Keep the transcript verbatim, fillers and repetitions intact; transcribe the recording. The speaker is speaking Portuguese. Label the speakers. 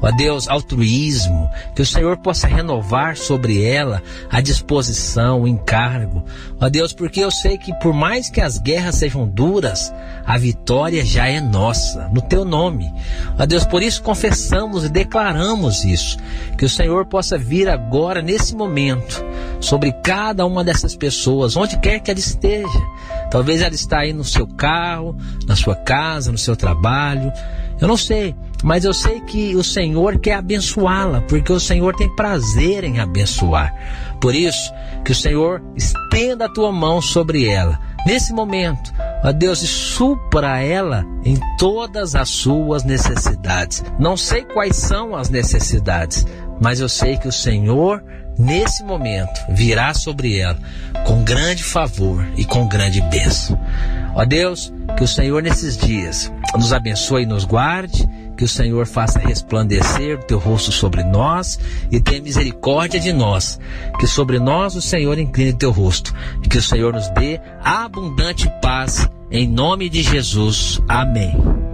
Speaker 1: ó Deus, altruísmo, que o Senhor possa renovar sobre ela a disposição, o encargo, ó Deus, porque eu sei que por mais que as guerras sejam duras, a vitória já é nossa, no teu nome, ó Deus. Por isso confessamos e declaramos isso, que o Senhor possa vir agora nesse momento sobre cada uma dessas pessoas, onde quer que ela esteja. Talvez ela está aí no seu carro, na sua casa, no seu trabalho, eu não sei, mas eu sei que o Senhor quer abençoá-la, porque o Senhor tem prazer em abençoar. Por isso, que o Senhor estenda a tua mão sobre ela nesse momento, ó Deus, e supra ela em todas as suas necessidades. Não sei quais são as necessidades, mas eu sei que o Senhor, nesse momento, virá sobre ela com grande favor e com grande bênção. Ó Deus, que o Senhor nesses dias nos abençoe e nos guarde, que o Senhor faça resplandecer o teu rosto sobre nós e tenha misericórdia de nós, que sobre nós o Senhor incline o teu rosto e que o Senhor nos dê abundante paz, em nome de Jesus. Amém.